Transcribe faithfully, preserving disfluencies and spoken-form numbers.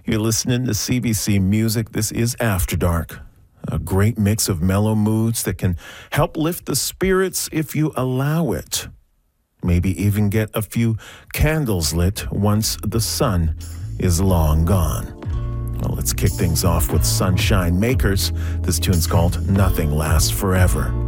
You're listening to C B C Music. This is After Dark, a great mix of mellow moods that can help lift the spirits if you allow it. Maybe even get a few candles lit once the sun is long gone. Well, let's kick things off with Sunshine Makers. This tune's called Nothing Lasts Forever.